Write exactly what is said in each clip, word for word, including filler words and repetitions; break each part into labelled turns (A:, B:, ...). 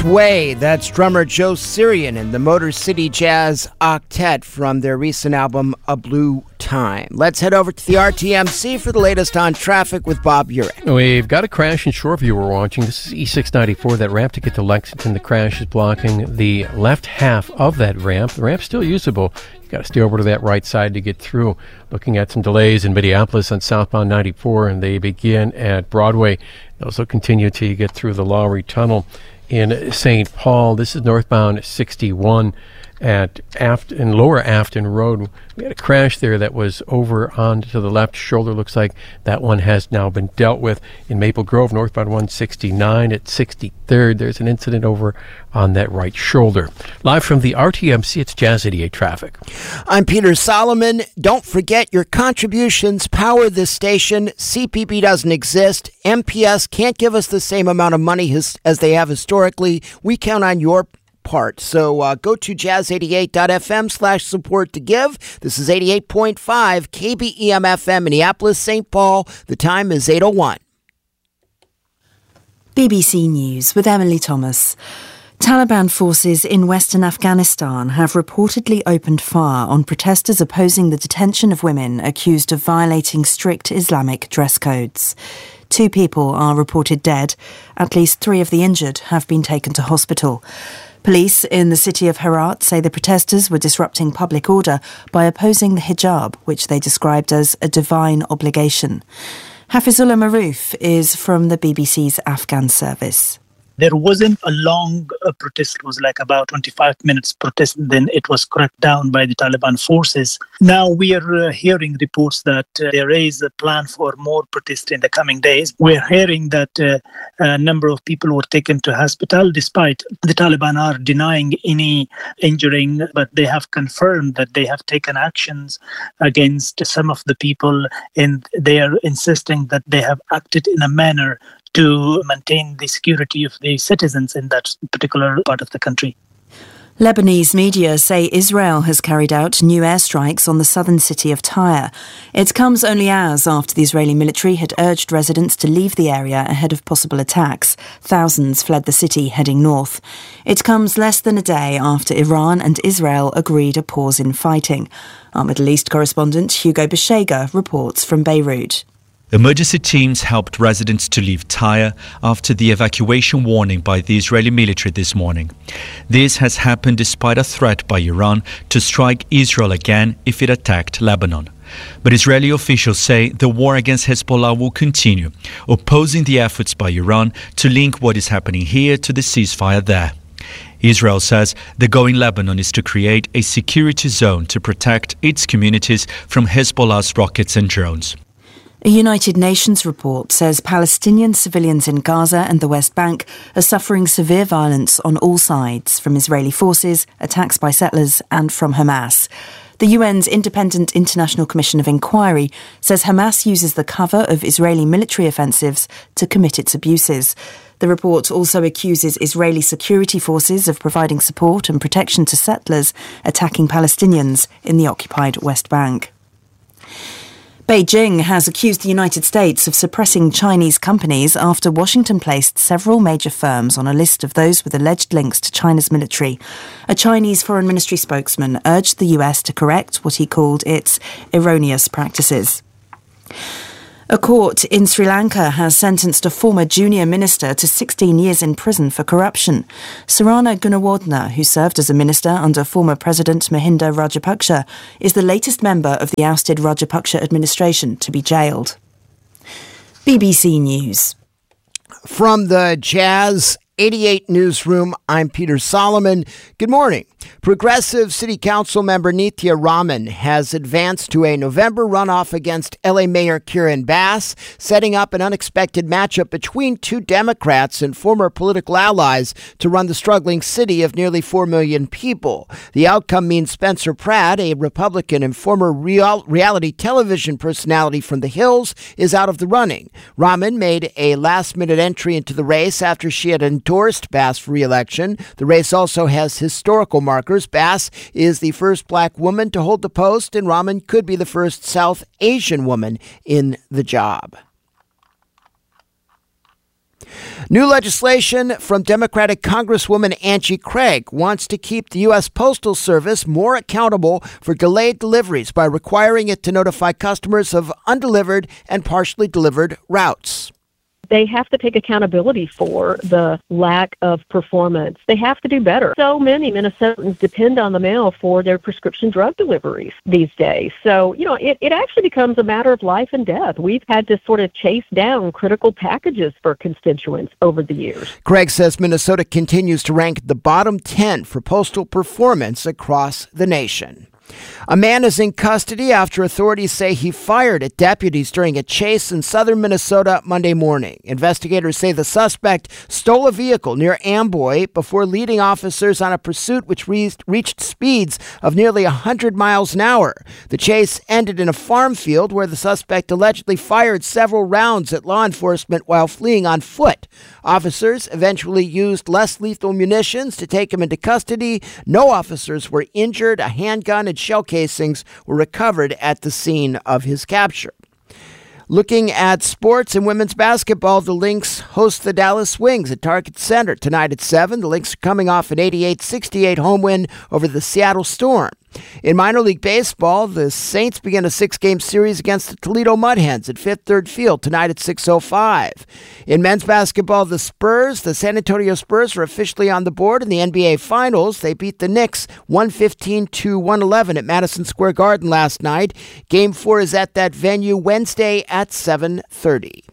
A: Sway, that's drummer Joe Sirian and the Motor City Jazz Octet from their recent album, A Blue Time. Let's head over to the R T M C for the latest on traffic with Bob Urich.
B: We've got a crash in Shoreview we're watching. This is E six ninety-four, that ramp to get to Lexington. The crash is blocking the left half of that ramp. The ramp's still usable. You've got to steer over to that right side to get through. Looking at some delays in Minneapolis on southbound ninety-four, and they begin at Broadway. They also continue till you get through the Lowry Tunnel in Saint Paul. This is northbound sixty-one at Aft and Lower Afton Road. We had a crash there that was over onto the left shoulder. Looks like that one has now been dealt with. In Maple Grove, northbound one sixty-nine at sixty-third, there's an incident over on that right shoulder. Live from the R T M C, it's Jazz eighty-eight Traffic.
A: I'm Peter Solomon. Don't forget your contributions power this station. C P P doesn't exist. M P S can't give us the same amount of money as, as they have historically. We count on your part. So uh, go to jazz eighty-eight dot f m slash support to give. This is eighty-eight point five K B E M F M, Minneapolis, Saint Paul. The time is eight oh one.
C: B B C News with Emily Thomas. Taliban forces in western Afghanistan have reportedly opened fire on protesters opposing the detention of women accused of violating strict Islamic dress codes. Two people are reported dead. At least three of the injured have been taken to hospital. Police in the city of Herat say the protesters were disrupting public order by opposing the hijab, which they described as a divine obligation. Hafizullah Maroof is from the B B C's Afghan service.
D: There wasn't a long uh, protest. It was like about twenty-five minutes protest. Then it was cracked down by the Taliban forces. Now we are uh, hearing reports that uh, there is a plan for more protests in the coming days. We're hearing that uh, a number of people were taken to hospital, despite the Taliban are denying any injuring, but they have confirmed that they have taken actions against some of the people, and they are insisting that they have acted in a manner to maintain the security of the citizens in that particular part of the country.
C: Lebanese media say Israel has carried out new airstrikes on the southern city of Tyre. It comes only hours after the Israeli military had urged residents to leave the area ahead of possible attacks. Thousands fled the city heading north. It comes less than a day after Iran and Israel agreed a pause in fighting. Our Middle East correspondent Hugo Beshega reports from Beirut.
E: Emergency teams helped residents to leave Tyre after the evacuation warning by the Israeli military this morning. This has happened despite a threat by Iran to strike Israel again if it attacked Lebanon. But Israeli officials say the war against Hezbollah will continue, opposing the efforts by Iran to link what is happening here to the ceasefire there. Israel says the goal in Lebanon is to create a security zone to protect its communities from Hezbollah's rockets and drones.
C: A United Nations report says Palestinian civilians in Gaza and the West Bank are suffering severe violence on all sides, from Israeli forces, attacks by settlers, and from Hamas. The U N's Independent International Commission of Inquiry says Hamas uses the cover of Israeli military offensives to commit its abuses. The report also accuses Israeli security forces of providing support and protection to settlers attacking Palestinians in the occupied West Bank. Beijing has accused the United States of suppressing Chinese companies after Washington placed several major firms on a list of those with alleged links to China's military. A Chinese Foreign Ministry spokesman urged the U S to correct what he called its erroneous practices. A court in Sri Lanka has sentenced a former junior minister to sixteen years in prison for corruption. Sarana Gunawardena, who served as a minister under former President Mahinda Rajapaksa, is the latest member of the ousted Rajapaksa administration to be jailed. B B C News.
A: From the Jazz eighty-eight newsroom, I'm Peter Solomon. Good morning. Progressive City Council member Nithya Raman has advanced to a November runoff against L A Mayor Kieran Bass, setting up an unexpected matchup between two Democrats and former political allies to run the struggling city of nearly four million people. The outcome means Spencer Pratt, a Republican and former real, reality television personality from the Hills, is out of the running. Raman made a last-minute entry into the race after she had endorsed Bass for re-election. The race also has historical markers. Bass is the first black woman to hold the post, and Raman could be the first South Asian woman in the job. New legislation from Democratic Congresswoman Angie Craig wants to keep the U S Postal Service more accountable for delayed deliveries by requiring it to notify customers of undelivered and partially delivered routes.
F: They have to take accountability for the lack of performance. They have to do better. So many Minnesotans depend on the mail for their prescription drug deliveries these days. So, you know, it, it actually becomes a matter of life and death. We've had to sort of chase down critical packages for constituents over the years.
A: Craig says Minnesota continues to rank the bottom ten for postal performance across the nation. A man is in custody after authorities say he fired at deputies during a chase in southern Minnesota Monday morning. Investigators say the suspect stole a vehicle near Amboy before leading officers on a pursuit which re- reached speeds of nearly one hundred miles an hour. The chase ended in a farm field where the suspect allegedly fired several rounds at law enforcement while fleeing on foot. Officers eventually used less lethal munitions to take him into custody. No officers were injured. A handgun and shell casings were recovered at the scene of his capture. Looking at sports and women's basketball, the Lynx host the Dallas Wings at Target Center tonight at seven. The Lynx are coming off an eighty-eight sixty-eight home win over the Seattle Storm. In minor league baseball, the Saints begin a six-game series against the Toledo Mud Hens at Fifth Third Field tonight at six oh five. In men's basketball, the Spurs, the San Antonio Spurs, are officially on the board in the N B A Finals. They beat the Knicks one fifteen to one eleven at Madison Square Garden last night. Game four is at that venue Wednesday at seven thirty.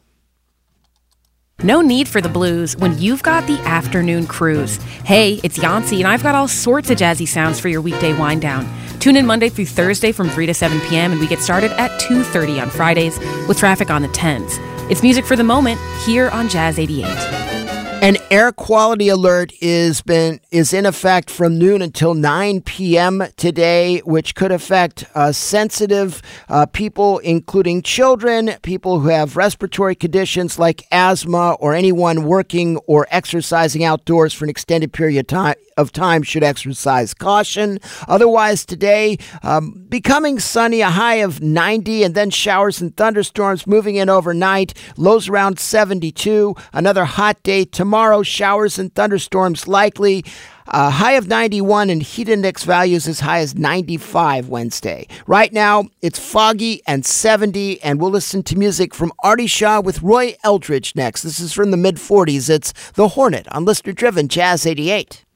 G: No need for the blues when you've got the afternoon cruise. Hey, it's Yancey, and I've got all sorts of jazzy sounds for your weekday wind down. Tune in Monday through Thursday from three to seven p.m., and we get started at two thirty on Fridays with traffic on the tens. It's music for the moment here on Jazz eighty-eight.
A: An air quality alert is been is in effect from noon until nine p.m. today, which could affect uh, sensitive uh, people, including children, people who have respiratory conditions like asthma, or anyone working or exercising outdoors for an extended period of time, of time should exercise caution. Otherwise, today, um, becoming sunny, a high of ninety, and then showers and thunderstorms moving in overnight, lows around seventy-two. Another hot day tomorrow. Tomorrow, showers and thunderstorms likely. A high of ninety-one and heat index values as high as ninety-five Wednesday. Right now, it's foggy and seventy, and we'll listen to music from Artie Shaw with Roy Eldridge next. This is from the mid forties. It's The Hornet on listener-driven Jazz eighty-eight.